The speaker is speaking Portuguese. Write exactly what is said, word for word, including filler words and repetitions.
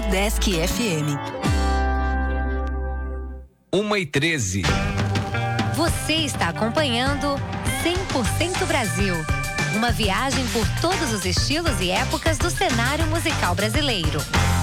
Desk F M. Uma e treze. Você está acompanhando cem por cento Brasil. Uma viagem por todos os estilos e épocas do cenário musical brasileiro.